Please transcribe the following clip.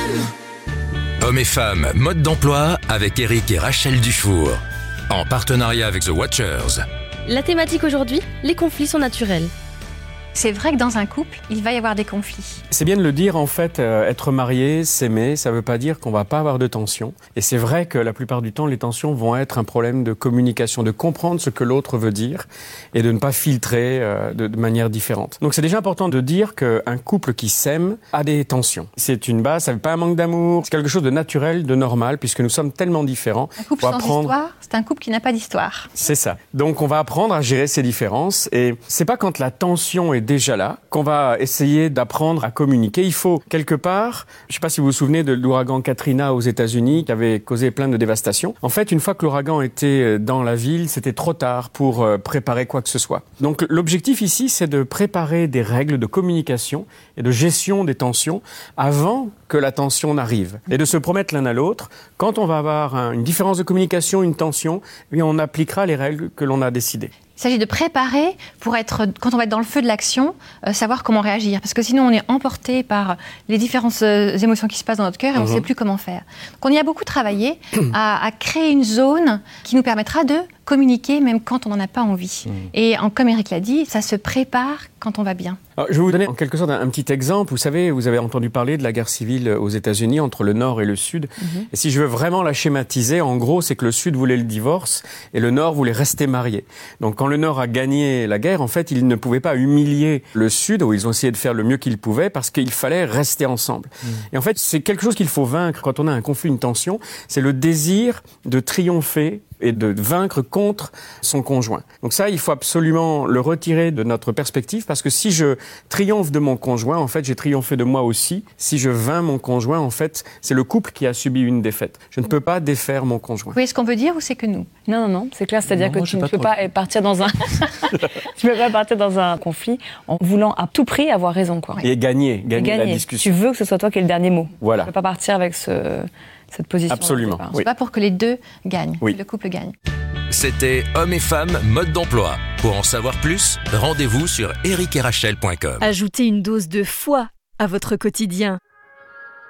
Hommes et femmes, mode d'emploi avec Eric et Rachel Dufour. En partenariat avec The Watchers. La thématique aujourd'hui, les conflits sont naturels. C'est vrai que dans un couple, il va y avoir des conflits. C'est bien de le dire, en fait, être marié, s'aimer, ça ne veut pas dire qu'on ne va pas avoir de tensions. Et c'est vrai que la plupart du temps, les tensions vont être un problème de communication, de comprendre ce que l'autre veut dire et de ne pas filtrer de manière différente. Donc c'est déjà important de dire qu'un couple qui s'aime a des tensions. C'est une base, ça ne veut pas un manque d'amour, c'est quelque chose de naturel, de normal, puisque nous sommes tellement différents. Un couple sans histoire, c'est un couple qui n'a pas d'histoire. C'est ça. Donc on va apprendre à gérer ces différences et c'est pas quand la tension est déjà là qu'on va essayer d'apprendre à communiquer. Il faut quelque part, je ne sais pas si vous vous souvenez de l'ouragan Katrina aux États-Unis qui avait causé plein de dévastations. En fait, une fois que l'ouragan était dans la ville, c'était trop tard pour préparer quoi que ce soit. Donc l'objectif ici, c'est de préparer des règles de communication et de gestion des tensions avant que la tension n'arrive. Et de se promettre l'un à l'autre, quand on va avoir une différence de communication, une tension, eh bien on appliquera les règles que l'on a décidées. Il s'agit de préparer pour être, quand on va être dans le feu de l'action, savoir comment réagir. Parce que sinon, on est emporté par les différentes émotions qui se passent dans notre cœur et on ne sait plus comment faire. Donc, on y a beaucoup travaillé à créer une zone qui nous permettra de communiquer même quand on n'en a pas envie. Et comme Eric l'a dit, ça se prépare quand on va bien. Alors, je vais vous donner en quelque sorte un petit exemple. Vous savez, vous avez entendu parler de la guerre civile aux États-Unis entre le Nord et le Sud. Et si je veux vraiment la schématiser, en gros, c'est que le Sud voulait le divorce et le Nord voulait rester marié. Donc quand le Nord a gagné la guerre, en fait, ils ne pouvaient pas humilier le Sud, où ils ont essayé de faire le mieux qu'ils pouvaient, parce qu'il fallait rester ensemble. Et en fait, c'est quelque chose qu'il faut vaincre quand on a un conflit, une tension, c'est le désir de triompher et de vaincre contre son conjoint. Donc ça, il faut absolument le retirer de notre perspective, parce que si je triomphe de mon conjoint, en fait, j'ai triomphé de moi aussi. Si je vainc mon conjoint, en fait, c'est le couple qui a subi une défaite. Je ne peux pas défaire mon conjoint. Oui, est-ce qu'on veut dire ou c'est que nous ? Non, c'est clair. C'est-à-dire que tu ne peux pas partir dans un... tu peux pas partir dans un conflit en voulant à tout prix avoir raison, quoi. Et gagner la discussion. Tu veux que ce soit toi qui ait le dernier mot. Voilà. Tu ne peux pas partir avec cette position. Absolument. C'est pas pour que les deux gagnent, que le couple gagne. C'était Hommes et femmes, mode d'emploi. Pour en savoir plus, rendez-vous sur ericerachel.com. Ajoutez une dose de foi à votre quotidien.